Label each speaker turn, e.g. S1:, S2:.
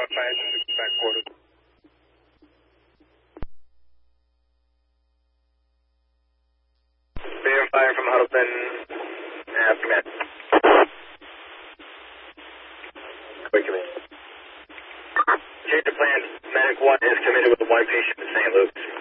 S1: back quarters. Fire from Huddleston. Command. Quick command. Change of plans. Medic 1 is committed with a white patient to St. Luke's.